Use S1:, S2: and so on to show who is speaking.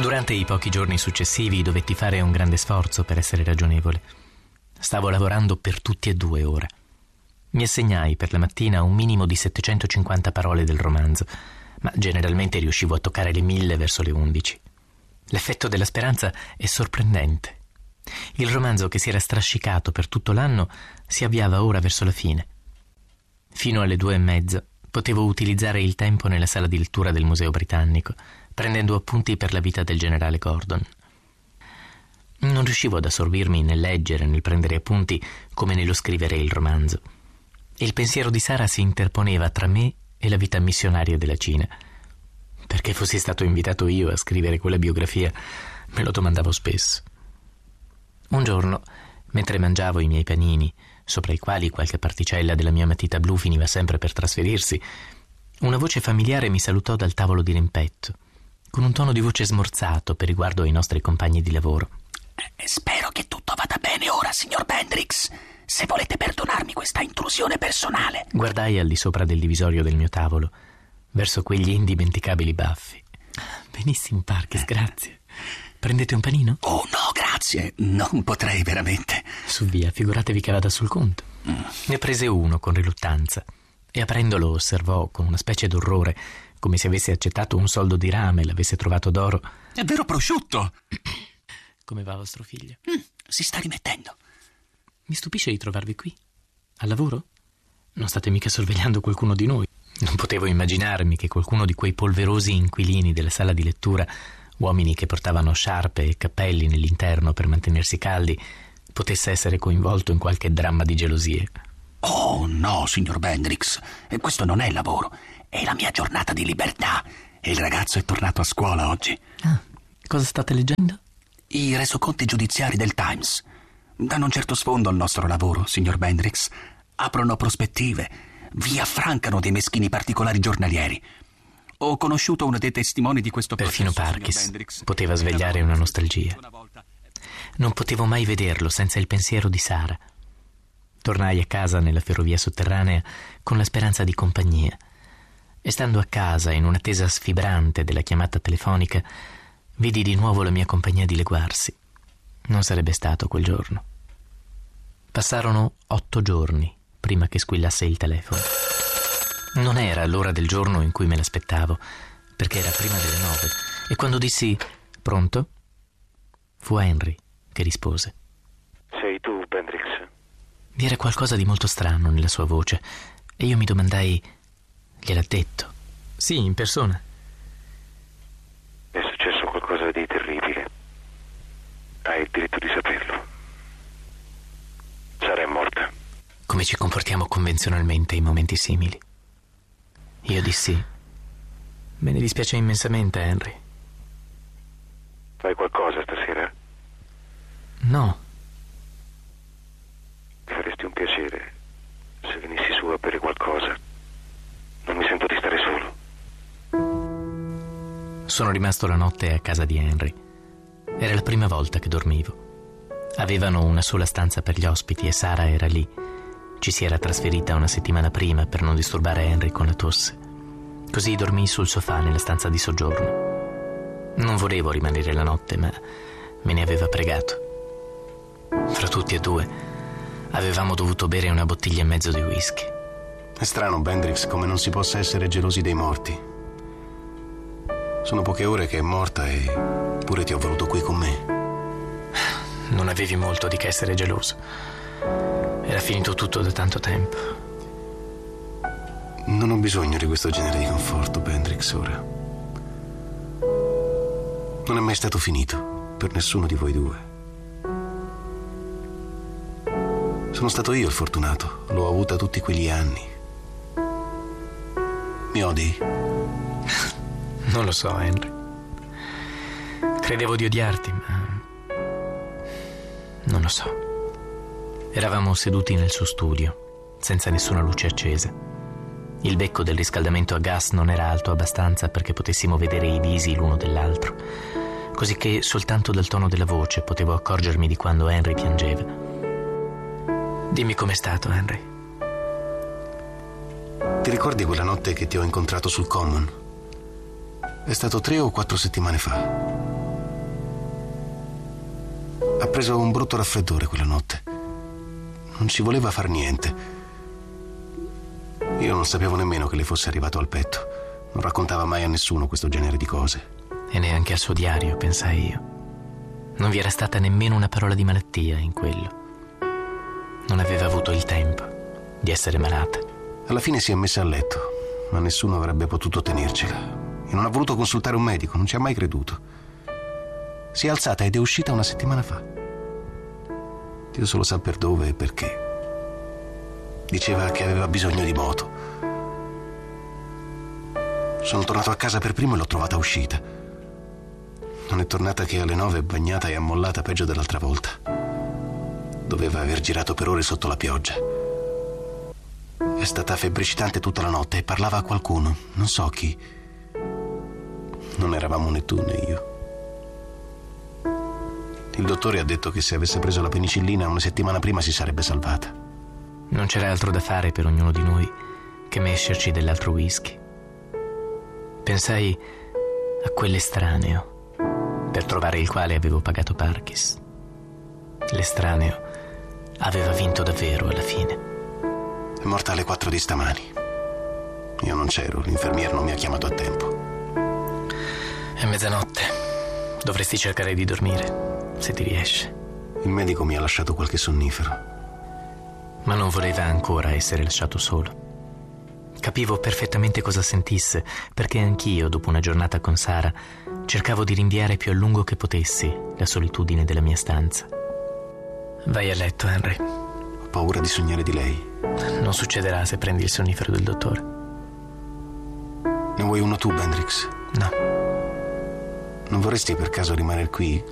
S1: Durante i pochi giorni successivi dovetti fare un grande sforzo per essere ragionevole. Stavo lavorando per tutti e due ora. Mi assegnai per la mattina un minimo di 750 parole del romanzo, ma generalmente riuscivo a toccare le 1000 verso le 11. L'effetto della speranza è sorprendente. Il romanzo che si era strascicato per tutto l'anno si avviava ora verso la fine. Fino alle 2:30 potevo utilizzare il tempo nella sala di lettura del Museo Britannico, prendendo appunti per la vita del generale Gordon. Non riuscivo ad assorbirmi nel leggere, nel prendere appunti, come nello scrivere il romanzo. E il pensiero di Sara si interponeva tra me e la vita missionaria della Cina. Perché fossi stato invitato io a scrivere quella biografia, me lo domandavo spesso. Un giorno, mentre mangiavo i miei panini, sopra i quali qualche particella della mia matita blu finiva sempre per trasferirsi, una voce familiare mi salutò dal tavolo di rimpetto, con un tono di voce smorzato per riguardo ai nostri compagni di lavoro.
S2: Spero che tutto vada bene ora, signor Bendrix. Se volete perdonarmi questa intrusione personale.
S1: Guardai al di sopra del divisorio del mio tavolo, verso quegli indimenticabili baffi. Benissimo, Parkes, grazie. Prendete un panino?
S2: Oh no, grazie, non potrei veramente.
S1: Su via, figuratevi che vada sul conto. Ne prese uno con riluttanza e aprendolo osservò con una specie d'orrore, come se avesse accettato un soldo di rame e l'avesse trovato d'oro.
S2: È vero prosciutto.
S1: Come va vostro figlio?
S2: Si sta rimettendo.
S1: Mi stupisce di trovarvi qui. Al lavoro? Non state mica sorvegliando qualcuno di noi? Non potevo immaginarmi che qualcuno di quei polverosi inquilini della sala di lettura, uomini che portavano sciarpe e cappelli nell'interno per mantenersi caldi, potesse essere coinvolto in qualche dramma di gelosie.
S2: Oh no, signor Bendrix, questo non è lavoro, è la mia giornata di libertà e il ragazzo è tornato a scuola oggi.
S1: Cosa state leggendo?
S2: I resoconti giudiziari del Times. Danno un certo sfondo al nostro lavoro, signor Bendrix. Aprono prospettive, vi affrancano dei meschini particolari giornalieri. Ho conosciuto uno dei testimoni di questo processo.
S1: Perfino Parkes poteva svegliare una nostalgia. Non potevo mai vederlo senza il pensiero di Sara. Tornai a casa nella ferrovia sotterranea con la speranza di compagnia. E stando a casa, in un'attesa sfibrante della chiamata telefonica, vidi di nuovo la mia compagnia dileguarsi. Non sarebbe stato quel giorno. Passarono 8 giorni prima che squillasse il telefono. Non era l'ora del giorno in cui me l'aspettavo, perché era prima delle 9, e quando dissi «Pronto?» fu Henry che rispose.
S3: Sei tu, Bendrix?
S1: Vi era qualcosa di molto strano nella sua voce, e io mi domandai «Gliel'ha detto?» «Sì, in persona».
S3: È successo qualcosa di terribile. Hai il diritto di saperlo. Sara è morta.
S1: Come ci comportiamo convenzionalmente in momenti simili? Io dissi: me ne dispiace immensamente, Henry.
S3: Fai qualcosa stasera?
S1: No.
S3: Mi faresti un piacere se venissi su a bere qualcosa. Non mi sento di stare solo.
S1: Sono rimasto la notte a casa di Henry. Era la prima volta che dormivo. Avevano una sola stanza per gli ospiti e Sara era lì. Ci si era trasferita una settimana prima per non disturbare Henry con la tosse. Così dormii sul sofà nella stanza di soggiorno. Non volevo rimanere la notte, ma me ne aveva pregato. Fra tutti e due avevamo dovuto bere una bottiglia e mezzo di whisky.
S4: È strano, Bendrix, come non si possa essere gelosi dei morti. Sono poche ore che è morta e pure ti ho voluto qui con me.
S1: Non avevi molto di che essere geloso. Era finito tutto da tanto tempo.
S4: Non ho bisogno di questo genere di conforto, Bendrix, ora. Non è mai stato finito per nessuno di voi due. Sono stato io il fortunato, l'ho avuta tutti quegli anni. Mi odi?
S1: Non lo so, Henry. Credevo di odiarti, ma non lo so. Eravamo seduti nel suo studio, senza nessuna luce accesa. Il becco del riscaldamento a gas non era alto abbastanza perché potessimo vedere i visi l'uno dell'altro, così che soltanto dal tono della voce potevo accorgermi di quando Henry piangeva. Dimmi com'è stato, Henry.
S4: Ti ricordi quella notte che ti ho incontrato sul Common? È stato 3 o 4 settimane fa. Ha preso un brutto raffreddore quella notte. Non ci voleva far niente. Io non sapevo nemmeno che le fosse arrivato al petto. Non raccontava mai a nessuno questo genere di cose.
S1: E neanche al suo diario, pensai io. Non vi era stata nemmeno una parola di malattia in quello. Non aveva avuto il tempo di essere malata.
S4: Alla fine si è messa a letto, ma nessuno avrebbe potuto tenercela. E non ha voluto consultare un medico, non ci ha mai creduto. Si è alzata ed è uscita una settimana fa. Dio solo sa per dove e perché. Diceva che aveva bisogno di moto. Sono tornato a casa per primo e l'ho trovata uscita. Non è tornata che alle 9, bagnata e ammollata peggio dell'altra volta. Doveva aver girato per ore sotto la pioggia. È stata febbricitante tutta la notte e parlava a qualcuno, non so chi. Non eravamo né tu né io. Il dottore ha detto che se avesse preso la penicillina una settimana prima si sarebbe salvata.
S1: Non c'era altro da fare per ognuno di noi che mescerci dell'altro whisky. Pensai a quell'estraneo per trovare il quale avevo pagato Parkis. L'estraneo aveva vinto davvero alla fine.
S4: È morta alle 4 di stamani. Io non c'ero, l'infermiera non mi ha chiamato a tempo.
S1: È mezzanotte. Dovresti cercare di dormire, se ti riesce.
S4: Il medico mi ha lasciato qualche sonnifero.
S1: Ma non voleva ancora essere lasciato solo. Capivo perfettamente cosa sentisse, perché anch'io, dopo una giornata con Sara, cercavo di rinviare più a lungo che potessi la solitudine della mia stanza. Vai a letto, Henry.
S4: Ho paura di sognare di lei.
S1: Non succederà se prendi il sonnifero del dottore.
S4: Ne vuoi uno tu, Bendrix?
S1: No.
S4: Non vorresti per caso rimanere qui